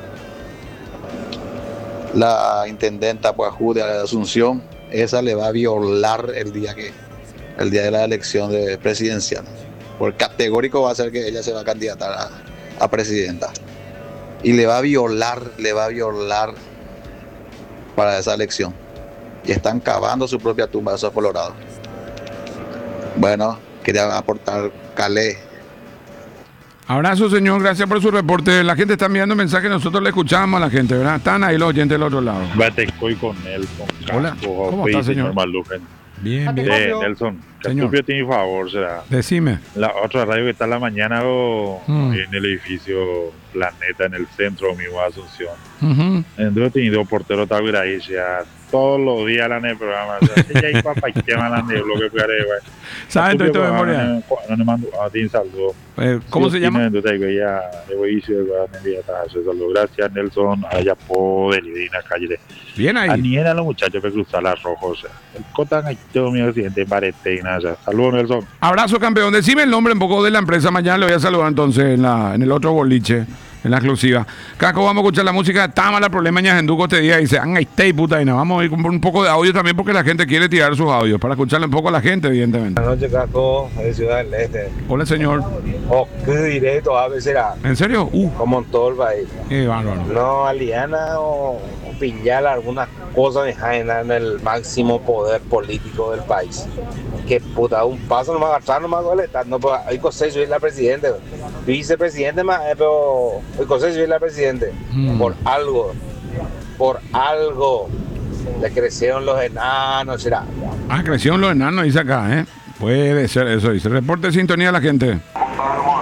La intendenta Puajú de Asunción, esa le va a violar el día que el día de la elección de presidencial. Por categórico va a ser que ella se va a candidatar a, a presidenta. Y le va a violar, le va a violar para esa elección. Y están cavando su propia tumba esos colorados. Bueno, quería aportar Calé. Abrazo, señor. Gracias por su reporte. La gente está enviando mensajes. Nosotros le escuchamos a la gente, ¿verdad? Están ahí los oyentes del otro lado. Batecoy con Nelson. Hola. ¿Cómo está, señor? Malujen. Bien, bien. Eh, Nelson, Señor. Castupio tiene favor, será. Decime. La otra radio que está en la mañana o Mm. en el edificio Planeta, en el centro de mi Asunción. Ujú. Entonces he tenido portero Taguiraí, ya todos los días la en el programa. O sea, ya hay papá y que van de lo que puede, güey. ¿Sabes todo esto de memoria? No le mando a ti un saludo. Eh, ¿Cómo se llama? Entonces ya de Boicio, saludo. Gracias, Nelson. Allá por Delidina, calle. Bien ahí. Aniela a los muchachos que cruzar la roja, o sea. El cotan ahí todo mi accidente en Barete y nada, o sea. Saludos, Nelson. Abrazo, campeón. Decime el nombre un poco de la empresa. Mañana le voy a saludar entonces en, la, en el otro boliche, en la exclusiva. Caco, vamos a escuchar la música. Está mala problema, Ñajenduco este día. Dice, anga, stay puta. Y nada, vamos a ir con un poco de audio también porque la gente quiere tirar sus audios. Para escucharle un poco a la gente, evidentemente. Buenas noches, Caco, de Ciudad del Este. Hola, señor. Oh, qué directo, a veces era. ¿En serio? Uh. Como en todo el país. Qué bárbaro. No, Aliana o, o Piñal, algunas cosas dejan en el máximo poder político del país. Que puta, un paso nomás agarrar, nomás duele. No, pues, hay cosas subir la presidente. Vicepresidente más, eh, pero hay cosas subir la presidente. Mm. Por algo, por algo. Le crecieron los enanos, será. Ah, crecieron los enanos, dice acá, ¿eh? Puede ser eso, dice. Reporte de sintonía a la gente.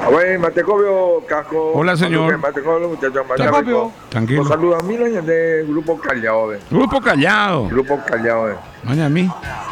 Bueno, Matecobio, Casco. Hola, señor. Matecobio, muchachos. Matecobio. Tranquilo. Los saluda a mí, la de Grupo Callao. Grupo Callao. Grupo Callao. Vaya a mí.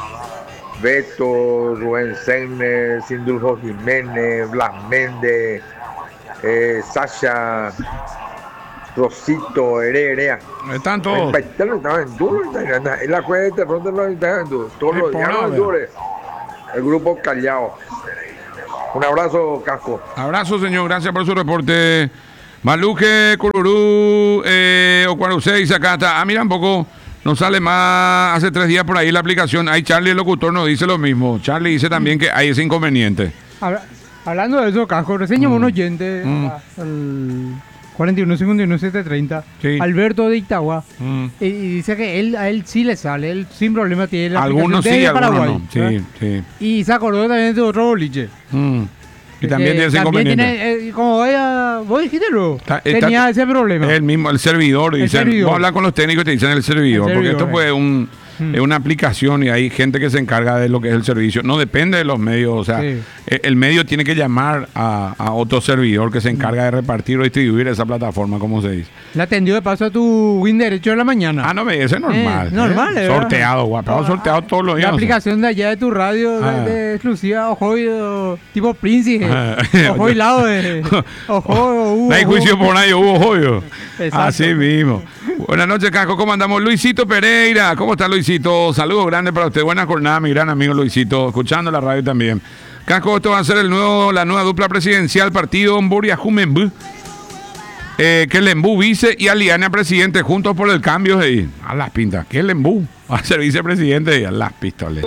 Beto, Rubén Segne, Sindulfo Jiménez, Blas Méndez, eh, Sasha, Rosito, Hererea. Están todos. Es la juega de terror de los todos los días. El Grupo Callao. Un abrazo, Casco. Abrazo, señor. Gracias por su reporte. Maluque, Cururú, eh, Ocuarusei, Zacata. Ah, mira un poco. Nos sale más hace tres días por ahí la aplicación. Ahí Charlie, el locutor, nos dice lo mismo. Charlie dice también que hay ese inconveniente. Habla, hablando de eso, Casco, recién llamó mm. un oyente mm. al cuarenta y uno cincuenta y uno setecientos treinta, sí. Alberto de Itagua, mm. y, y dice que él, a él sí le sale, él sin problema tiene la algunos aplicación sí, de algunos Paraguay. No. Sí, sí. Y se acordó también de otro boliche. Mm. Y también tiene ese inconveniente. Tiene, eh, como vaya, vos dijiste luego, está, tenía está, ese problema. El mismo, el servidor, el dicen, servidor. Vos hablas con los técnicos y te dicen el servidor, el servidor porque esto eh. fue un, hmm. es una aplicación y hay gente que se encarga de lo que es el servicio. No depende de los medios, o sea, sí. el medio tiene que llamar a, a otro servidor que se encarga de repartir o distribuir esa plataforma, como se dice. Le atendió de paso a tu Win Derecho de la mañana. Ah, no, me ese es normal. Eh, normal, ¿eh? ¿eh? Sorteado, guapo. Ah, sorteado todos los días. La aplicación de allá de tu radio ah. de, de exclusiva, ojo, tipo príncipe. Ah. Ojo y lado de. Ojo, Hugo. No hay juicio por nadie, Hugo Joyo. Así mismo. Buenas noches, Casco. ¿Cómo andamos? Luisito Pereira. ¿Cómo está, Luisito? Saludos grandes para usted. Buena jornada, mi gran amigo Luisito. Escuchando la radio también. Casco, esto va a ser el nuevo, la nueva dupla presidencial, partido Mburia Jumembú. Eh, que Lembú vice y Aliana presidente, juntos por el cambio de a las pintas. ¿Qué Lembú? Va a ser vicepresidente y a las pistolas.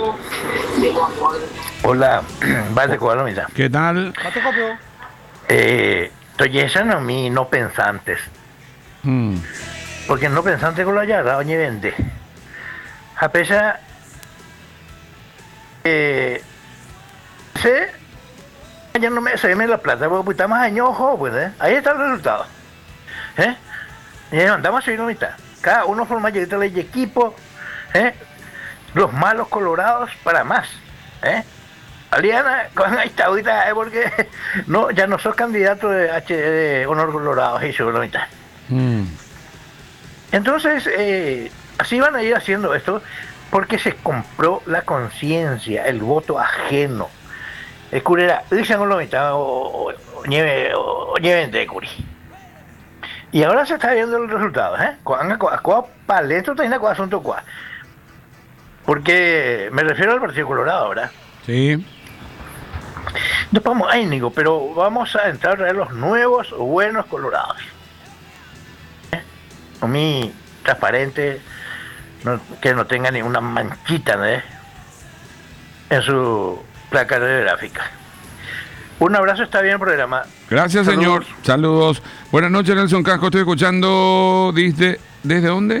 Hola, vale, cuál mira. ¿Qué tal? Eh, estoy echando a mí no pensantes. Hmm. Porque no pensantes con la llaga, oye, vende. A pesar. Eh. Sí. Ya no me se me la plata, porque está más año, ojo, pues, ¿eh? Ahí está el resultado. ¿Eh? Y andamos a seguir la mitad. Cada uno forma mayorita de equipo, ¿eh? Los malos colorados para más, ¿eh? Aliana, con esta ahorita, ¿eh? Porque no, ya no sos candidato de, H, de honor colorado, y sobre la mitad. Mm. Entonces, eh, así van a ir haciendo esto, porque se compró la conciencia, el voto ajeno. El curera, dicen con la mitad, o nieve, o nieve de curi. Y ahora se está viendo el resultado, ¿eh? ¿Cuál paleta tiene cuál asunto cuál? Porque me refiero al Partido Colorado ahora. Sí. No vamos a Íñigo, pero vamos a entrar a los nuevos buenos colorados. ¿Eh? A mí, transparente, no, que no tenga ninguna manchita, ¿eh? En su placa radiográfica. Un abrazo, está bien el programa. Gracias, Saludos. Señor. Saludos. Buenas noches, Nelson Casco. Estoy escuchando desde, ¿desde dónde?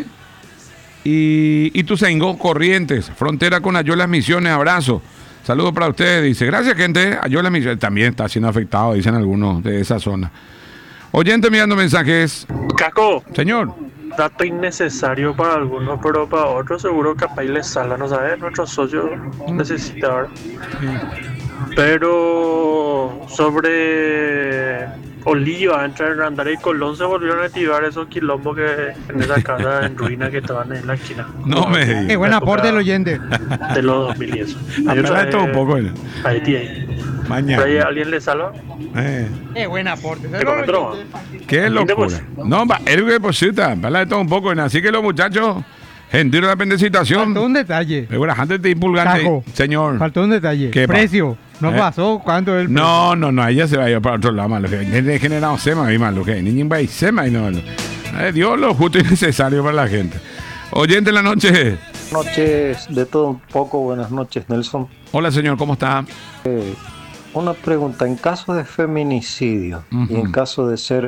Y Ituzaingó, Corrientes, frontera con Ayolas Misiones. Abrazo. Saludos para ustedes. Dice, gracias, gente. Ayolas Misiones también está siendo afectado, dicen algunos de esa zona. Oyente enviando mensajes. Casco. Señor. Dato innecesario para algunos, pero para otros seguro capaz les salga, no sabes, nuestro socio necesita ahora. Sí. Pero sobre Oliva, entre Hernandez y Colón se volvieron a activar esos quilombos que en esa casa en ruina que estaban en la esquina. No me digas. Qué buen aporte del oyente. De los dos mil y eso. Hay otra de un poco. Ahí tiene. Mañana. ¿Pero ahí alguien le salva? Eh. Qué buen aporte. ¿Te comentó? Qué locura. No, va, el que posita, habla de todo un poco. Así que los muchachos, gentil de la pendecitación. Faltó un detalle. Pero antes de impulgar, señor. Faltó un detalle. ¿Qué precio. ¿No ¿Eh? pasó? ¿Cuánto es el precio? No, no, no. Ella se va a ir para otro lado, malo. He generado sema, mi malo. Que niño va a ir sema y no. Dios lo justo y necesario para la gente. Oyente en la noche. Noches, de todo un poco. Buenas noches, Nelson. Hola, señor. ¿Cómo está? Eh, una pregunta. En caso de feminicidio uh-huh. y en caso de ser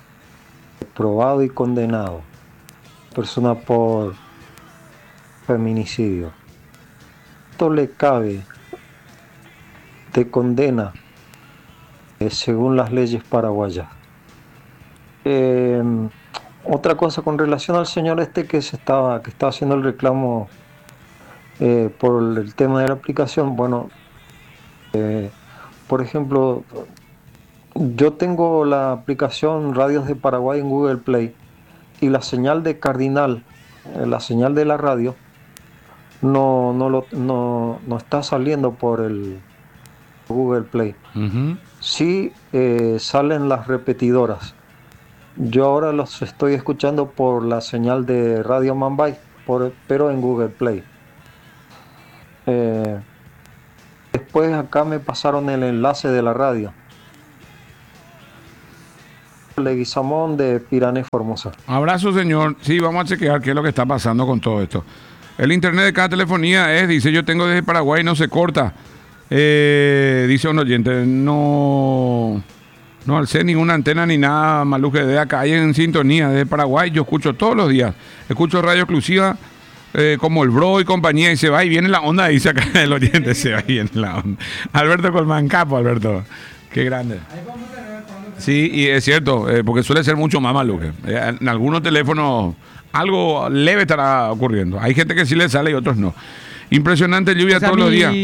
probado y condenado persona por feminicidio, ¿esto le cabe de condena eh, según las leyes paraguayas? Eh, otra cosa con relación al señor este que se estaba que estaba haciendo el reclamo eh, por el tema de la aplicación. Bueno, eh, por ejemplo, Yo tengo la aplicación Radios de Paraguay en Google Play y la señal de Cardinal, eh, la señal de la radio, no, no, lo, no, no está saliendo por el Google Play. Uh-huh. Sí eh, salen las repetidoras. Yo ahora los estoy escuchando por la señal de Radio Mambay, por, pero en Google Play. Eh, después acá me pasaron el enlace de la radio. Leguizamón de Pirané, Formosa. Abrazo, señor. Sí, vamos a chequear qué es lo que está pasando con todo esto. El internet de cada telefonía es, dice, yo tengo desde Paraguay, no se corta. Eh, dice un oyente, no, no alcé ninguna antena ni nada, Maluque, de acá hay en sintonía desde Paraguay, yo escucho todos los días, escucho radio exclusiva eh, como el Bro y compañía, y se va y viene la onda, dice acá el oyente, se va y viene la onda. Alberto Colmán, capo, Alberto, qué grande. Sí, y es cierto, eh, porque suele ser mucho más Maluque. Eh, en algunos teléfonos algo leve estará ocurriendo, hay gente que sí le sale y otros no. Impresionante lluvia todos los días.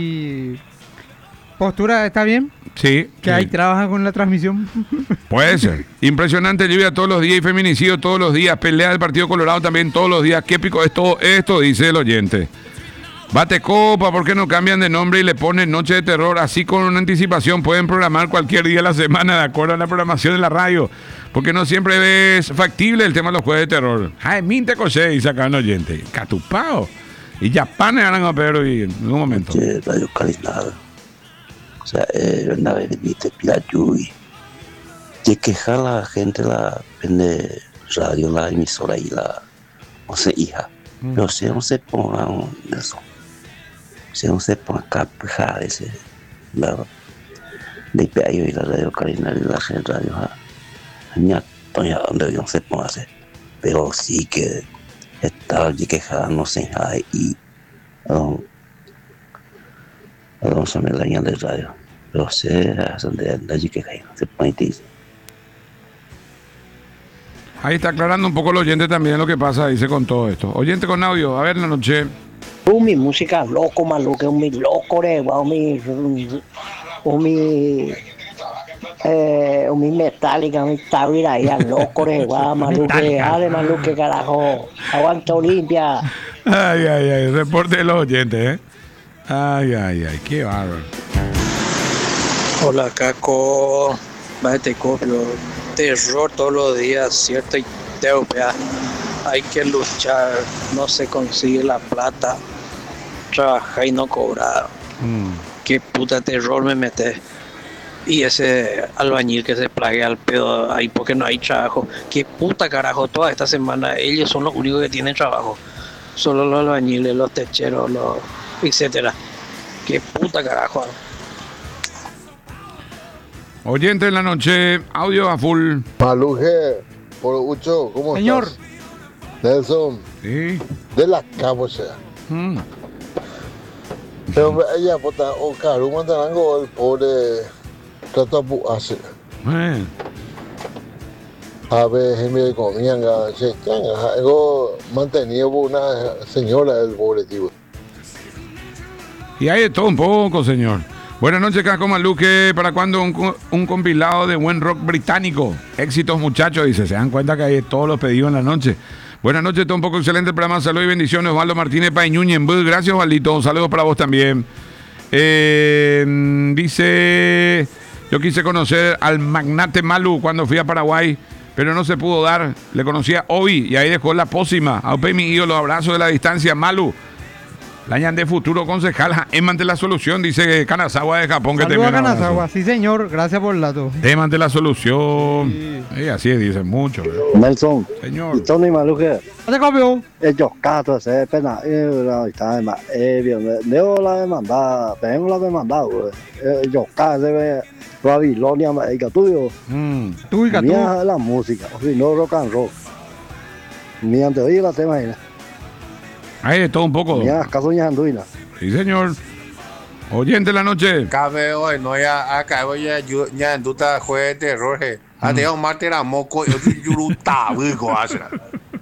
¿Postura está bien? Sí. ¿Que sí. ahí trabaja con la transmisión? Puede ser. Impresionante lluvia todos los días y feminicidio todos los días. Pelea del Partido Colorado también todos los días. Qué épico es todo esto, dice el oyente. Bate copa, ¿por qué no cambian de nombre y le ponen Noche de Terror? Así con una anticipación pueden programar cualquier día de la semana de acuerdo a la programación de la radio. Porque no siempre es factible el tema de los jueves de terror. Ay, minte coche, dice acá un oyente. Catupao. Y ya panes ganan a Pedro y en un momento. Che, Radio Cardinal. O sea, eh, una vez viniste la lluvia. De quejar la gente, la vende radio, la emisora y la. No sé, hija. Mm. Pero si no se pongan eso. Si no se pongan capja de ese lado. De P A y la Radio Cardinal y la radio. Ya, donde no se ponga hacer. Pero sí que. Estaba de quejar, no sé, y vamos a ver la señal de radio. Pero sé, donde anda de quejar, no se puede decir. Ahí está aclarando un poco el oyente también lo que pasa, dice, con todo esto. Oyente con audio, a ver la noche. Uh, mi música loco, Maluque, un mi loco, un mi. Un mi. Eh, un mi metálica, un mi tabira ahí, loco, guau, Maluque, ale, Maluque, carajo, aguanta Olimpia. Ay, ay, ay, reporte de los oyentes, ¿eh? Ay, ay, ay, qué bárbaro. Hola, Caco, bájate copio, terror todos los días, cierto y teopea. Hay que luchar, no se consigue la plata, trabajar y no cobrar. Mm. Qué puta terror me metes. Y ese albañil que se plague al pedo ahí porque no hay trabajo. Qué puta carajo, toda esta semana ellos son los únicos que tienen trabajo. Solo los albañiles, los techeros, los etcétera. Qué puta carajo. Oyente en la noche, audio a full. Maluje, por Ucho, ¿cómo Señor. estás? Nelson. Sí. De la cabo, o sea. Mm. Pero ella, puta, o caro, mandarango, el pobre. Trata de hacer. Eh. A ver, me comían, che, algo mantenido por una señora del pobre tío. Y hay de todo un poco, señor. Buenas noches, Casco Maluque. ¿Para cuándo un, un compilado de buen rock británico? Éxitos, muchachos, dice. Se dan cuenta que hay todos los pedidos en la noche. Buenas noches, todo un poco excelente el programa. Saludos y bendiciones. Osvaldo Martínez Pañuñen. Gracias, Osvaldito. Saludos para vos también. Eh, dice, yo quise conocer al magnate Malu cuando fui a Paraguay, pero no se pudo dar. Le conocí a Obi y ahí dejó la pócima. A mi ídolo, abrazo de la distancia, Malu. La de futuro concejal, Eman de la solución, dice Kanazawa de Japón. Que Saludos a Kanazawa, sí señor, gracias por el dato. Eman de la solución. Sí. Sí, así dicen mucho. Nelson. Señor. Y Tony Maluque. ¿Te copió? Ellos gatos, eh, pena. Eh, está eh, bien. Leo la demanda, tengo la demanda, güey. Ellos gatos, de Babilonia, y tuyo. Mm. Tú y Mía la música, o sea, no rock and roll. Mía te oí la tema ahí. Hay de todo un poco. Ya, caso ya anduina. Sí, señor. Oyente la noche. Cabe hoy, no ya acá voy ya ya en duda juez de terror. A te un mate la moco y otro yuruta, hijo, hacia.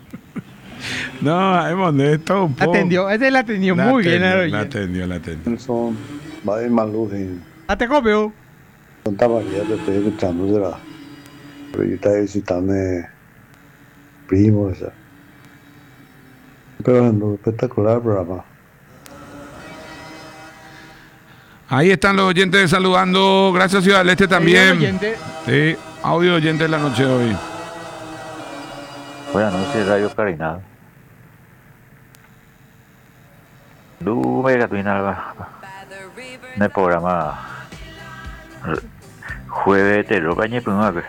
No, hemos de todo un poco. Atendió, ese la atendió muy bien. La atendió, la atendió. Son, va a ir más luz. ¿A te copio? Santa María te estoy escuchando, será. Pero yo estaba visitando primo, esa. Pero bueno, espectacular el programa. Ahí están los oyentes saludando. Gracias, Ciudad del Este también. Oyente. Sí, audio oyente de la noche de hoy. Buenas noches, Radio Carinal. Du mega tuinalba. En el programa Jueves de Terror, cañé primero.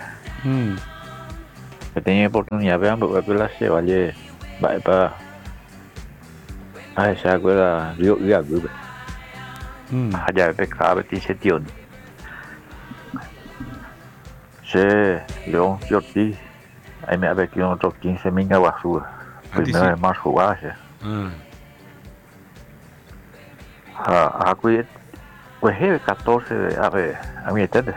Que tenía oportunidad, vean, porque la se vale. Vale, para. Ah, esa acuerda. Yo, yo, yo. Allá de cada sentido. Se León Yorti, ahí me ha metido otros quince mil a basura. Primero de marzo, vaya. Ah, aquí, pues es catorce de, a ver, a mi entender.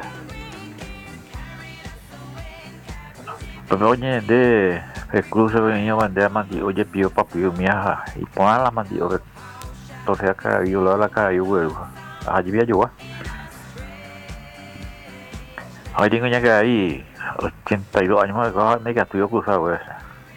Pero oye, de el cruce venía bandera mandi, oye, pío papío, miaja, y pongan la mandi, oye. Entonces acá yo la cara yo vuelvo. Allí voy a llevar. Hoy tengo ya que ahí ochenta y dos años más de cosa me que estudió cruzado esa.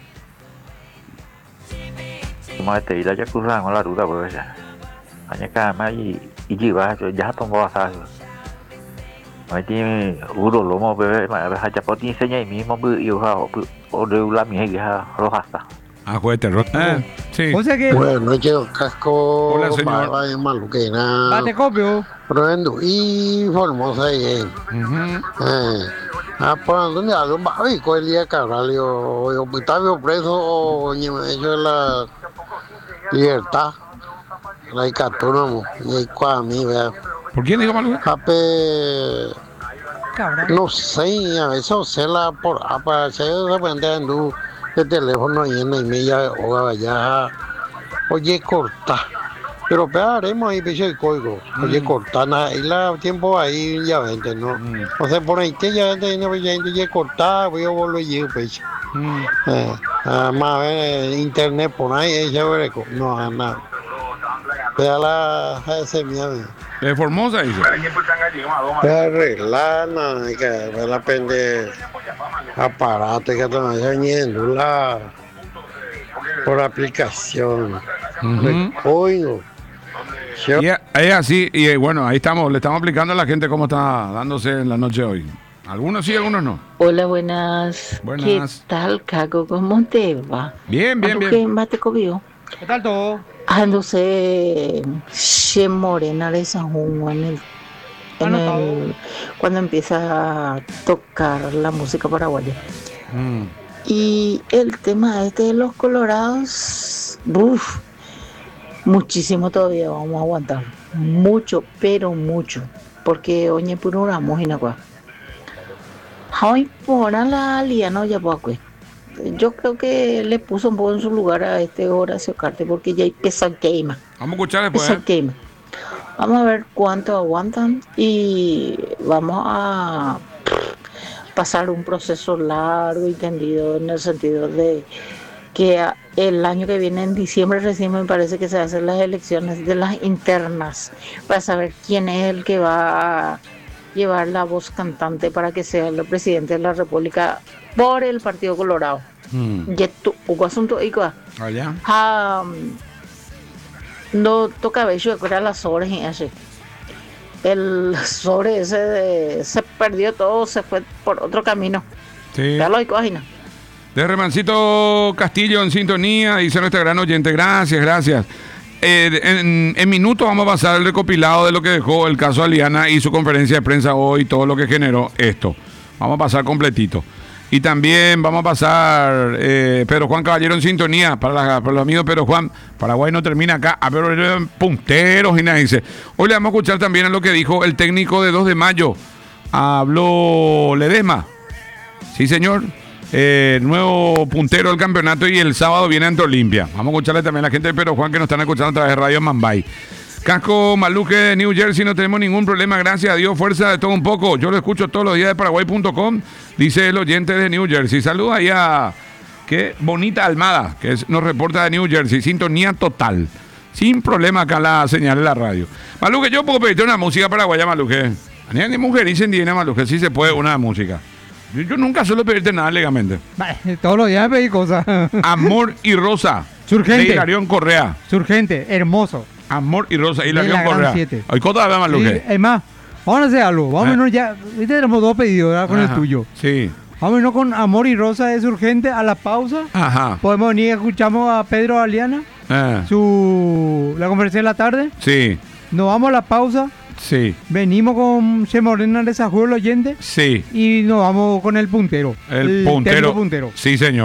Como este ir ya cruzado con la ruta por esa. Año que además y y lleva ya tomó bastante. Hoy tiene uno lomo bebé, me deja ya por ti enseña y mismo y o o de la mi hija roja está. Ah, juez de terror. Ah, sí. O sea que. Buenas noches, Casco. Hola, señor. Barba de Maluquena. Bate copio. Probando y Formosa y. Ah, por donde algo va y con el día Cabral, yo, yo estaba preso o hecho la libertad. La Icatónomo, y a mí, vea. ¿Por quién dijo Maluque? Ape. Cabral. No sé, a veces se la por. Para hacer de repente andu. El teléfono ahí en la media hora vaya, oye, corta. Pero pegaremos ahí, piso y código. Oye, corta, nada, y la tiempo ahí ya vente, ¿no? Mm. O sea, por ahí que ya vente, no, ya vente, corta, voy a volver y pues. Mm. Eh, más ver internet por ahí, ella veré, no, nada. Vea la ese miedo. De Formosa, dice. Vea arreglar, nada, que ver la pende. Aparato que están haciendo la por aplicación. Uh-huh. Oigo. Y es así, y bueno, ahí estamos, le estamos explicando a la gente cómo está dándose en la noche de hoy. Algunos sí, algunos no. Hola, buenas. Buenas. ¿Qué tal, Caco? ¿Cómo te va? Bien, bien, bien. ¿Qué más te comió? ¿Qué tal todo? Ándose Che Morena de San Juan en el En el, cuando empieza a tocar la música paraguaya. Mm. Y el tema este de los colorados, uff, muchísimo todavía vamos a aguantar. Mucho, pero mucho. Porque oye pururamos y nada. Hoy por la liana ya pues. Yo creo que le puso un poco en su lugar a este Horacio Carte porque ya hay pesa queima. Vamos a escuchar después. Pesa queima. Vamos a ver cuánto aguantan y vamos a pasar un proceso largo y tendido en el sentido de que el año que viene, en diciembre recién me parece que se hacen las elecciones de las internas para saber quién es el que va a llevar la voz cantante para que sea el presidente de la República por el Partido Colorado. Mm. Y tu poco asunto y quoi. Allá. Um, no toca ver yo era las sobres y así. El sobre ese de, se perdió todo, se fue por otro camino. Sí. Ya lo hay cogina. De Remancito Castillo en sintonía, dice nuestra gran oyente, gracias, gracias. Eh, en, en minutos vamos a pasar el recopilado de lo que dejó el caso Aliana y su conferencia de prensa hoy, todo lo que generó esto. Vamos a pasar completito. Y también vamos a pasar eh, Pedro Juan Caballero en sintonía para, la, para los amigos de Pedro Juan. Paraguay no termina acá, a ver, punteros y nada, dice. Hoy le vamos a escuchar también a lo que dijo el técnico de dos de mayo. Habló Ledesma. Sí, señor. Eh, nuevo puntero del campeonato y el sábado viene ante Olimpia. Vamos a escucharle también a la gente de Pedro Juan que nos están escuchando a través de Radio Mambay. Casco Maluque de New Jersey, no tenemos ningún problema, gracias a Dios, fuerza de todo un poco. Yo lo escucho todos los días de Paraguay punto com, dice el oyente de New Jersey. Saluda ahí a qué bonita Almada, que es, nos reporta de New Jersey, sintonía total. Sin problema acá la señal de la radio. Maluque, yo puedo pedirte una música paraguaya, Maluque. Ni mujer dicen tiene malo, que sí se puede una de música. Yo, yo nunca suelo pedirte nada legalmente. Todos los días me pedí cosas. Amor y Rosa. Surgente. De Hilarión Correa. Surgente, hermoso. Amor y Rosa, Hilarión la Correa. siete. Hoy cota más lo Sí, que. es más, vamos a hacer algo. Vamos a irnos ya. Viste, tenemos dos pedidos, ¿verdad? Con Ajá, el tuyo. Sí. Vamos a irnos con Amor y Rosa, es urgente, a la pausa. Ajá. Podemos venir y escuchamos a Pedro Aliana. Eh. Su, la conferencia de la tarde. Sí. Nos vamos a la pausa. Sí. Venimos con Che Morena de Sajuelo el oyente. Sí. Y nos vamos con el puntero. El, el puntero. puntero. Sí, señor.